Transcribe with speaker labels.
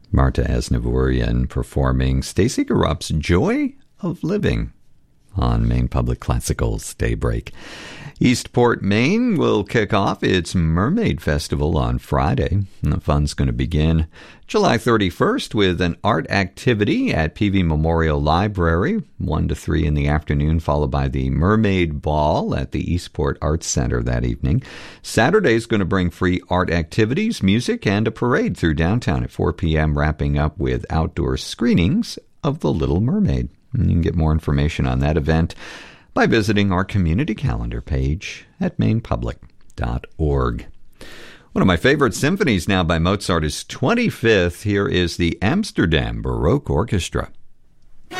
Speaker 1: Marta Asnavourian performing Stacy Garup's Joy of Living on Maine Public Classical's Daybreak. Eastport, Maine will kick off its Mermaid Festival on Friday. And the fun's going to begin July 31st with an art activity at PV Memorial Library, 1 to 3 in the afternoon, followed by the Mermaid Ball at the Eastport Arts Center that evening. Saturday's going to bring free art activities, music, and a parade through downtown at 4 p.m., wrapping up with outdoor screenings of The Little Mermaid. And you can get more information on that event by visiting our community calendar page at mainepublic.org. One of my favorite symphonies now by Mozart is 25th. Here is the Amsterdam Baroque Orchestra.